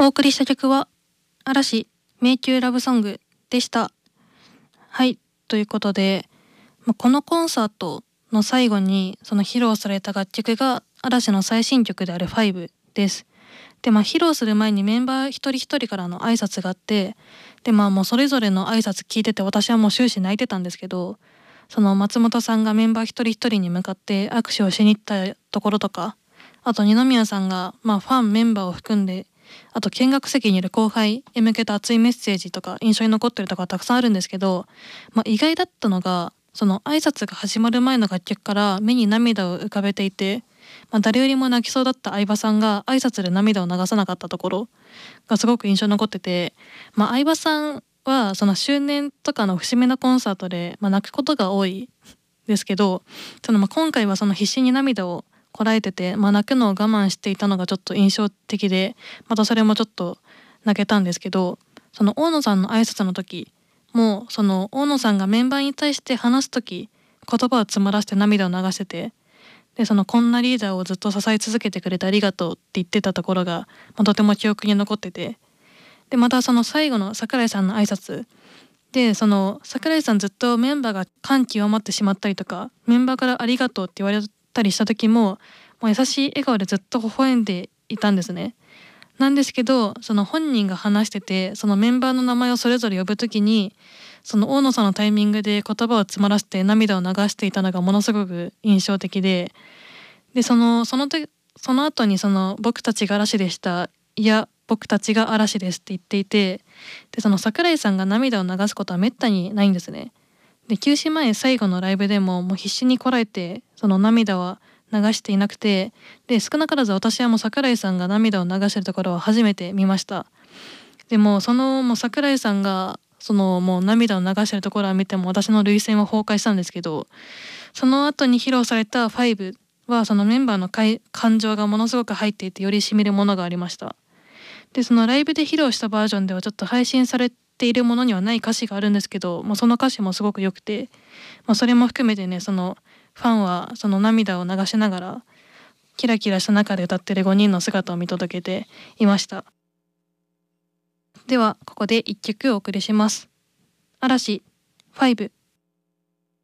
お送りした曲は嵐迷宮ラブソングでした。はい、ということで、このコンサートの最後にその披露された楽曲が嵐の最新曲である5です。で、披露する前にメンバー一人一人からの挨拶があって、でもうそれぞれの挨拶聞いてて私はもう終始泣いてたんですけど、その松本さんがメンバー一人一人に向かって握手をしに行ったところとか、あと二宮さんがファンメンバーを含んで、あと見学席にいる後輩へ向けた熱いメッセージとか印象に残ってるとかたくさんあるんですけど、意外だったのがその挨拶が始まる前の楽曲から目に涙を浮かべていて、誰よりも泣きそうだった相葉さんが挨拶で涙を流さなかったところがすごく印象に残ってて、相葉さんはその周年とかの節目のコンサートで、泣くことが多いですけど、その今回はその必死に涙をこらえてて、泣くのを我慢していたのがちょっと印象的で、またそれもちょっと泣けたんですけど、その大野さんの挨拶の時もその大野さんがメンバーに対して話す時言葉を詰まらせて涙を流してて、でそのこんなリーダーをずっと支え続けてくれてありがとうって言ってたところが、とても記憶に残ってて、でまたその最後の桜井さんの挨拶で、その桜井さんずっとメンバーが感極まってしまったりとか、メンバーからありがとうって言われたりした時も、優しい笑顔でずっと微笑んでいたんですね。なんですけど、その本人が話してて、そのメンバーの名前をそれぞれ呼ぶ時にその大野さんのタイミングで言葉を詰まらせて涙を流していたのがものすごく印象的で、その後にその僕たちが嵐でした、いや僕たちが嵐ですって言っていて、でその桜井さんが涙を流すことはめったにないんですね。で休止前最後のライブでももう必死にこらえてその涙は流していなくて、で少なからず私はもう桜井さんが涙を流してるところは初めて見ました。でももう桜井さんがそのもう涙を流してるところを見ても私の涙腺は崩壊したんですけど、その後に披露された5はそのメンバーの感情がものすごく入っていて、よりしみるものがありました。でそのライブで披露したバージョンではちょっと配信されているものにはない歌詞があるんですけど、その歌詞もすごく良くて、それも含めてね、そのファンはその涙を流しながらキラキラした中で歌ってる5人の姿を見届けていました。ではここで1曲お送りします。嵐5